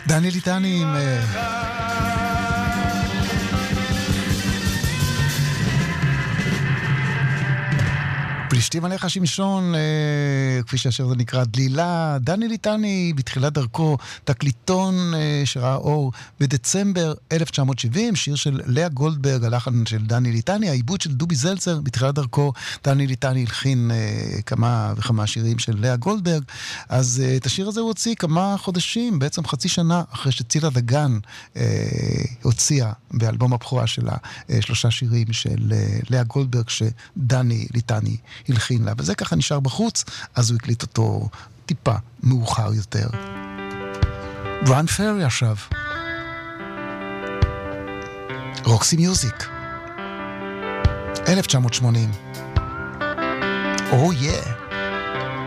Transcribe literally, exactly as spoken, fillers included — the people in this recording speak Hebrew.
דני ליטני עם... פלישתים עליך שמשון, אה, כפי שהשיר זה נקרא דלילה. דני ליטני בתחילת דרכו תקליטון אה, שראה אור בדצמבר אלף תשע מאות שבעים, שיר של לאה גולדברג, הלחן של דני ליטני, העיבוד של דובי זלצר. בתחילת דרכו דני ליטני הלחין אה, כמה וכמה שירים של לאה גולדברג. אז אה, את השיר הזה הוא הוציא כמה חודשים, בעצם חצי שנה אחרי שצילה דגן אה, הוציאה באלבום הבכורה שלה אה, שלושה שירים של אה, לאה גולדברג שדני ליטני הלחין לה, וזה ככה נשאר בחוץ, אז הוא הקליט אותו טיפה מאוחר יותר. ברן פרי עכשיו. רוקסי מיוזיק. אלף תשע מאות שמונים. Oh yeah.